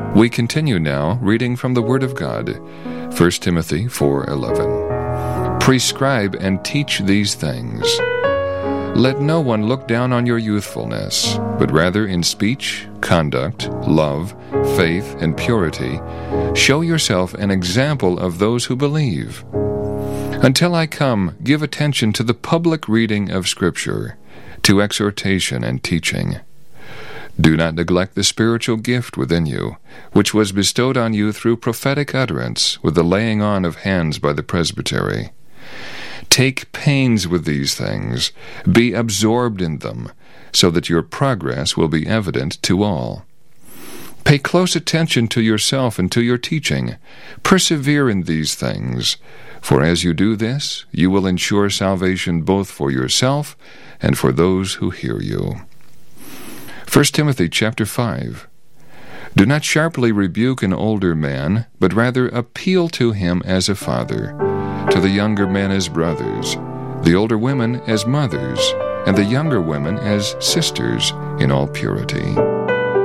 We continue now reading from the Word of God, 1 Timothy 4:11. Prescribe and teach these things. Let no one look down on your youthfulness, but rather in speech, conduct, love, faith, and purity, show yourself an example of those who believe. Until I come, give attention to the public reading of Scripture, to exhortation and teaching. Do not neglect the spiritual gift within you, which was bestowed on you through prophetic utterance with the laying on of hands by the presbytery. Take pains with these things, be absorbed in them, so that your progress will be evident to all. Pay close attention to yourself and to your teaching. Persevere in these things, for as you do this, you will ensure salvation both for yourself and for those who hear you. 1 Timothy chapter 5. Do not sharply rebuke an older man, but rather appeal to him as a father, to the younger men as brothers, the older women as mothers, and the younger women as sisters in all purity.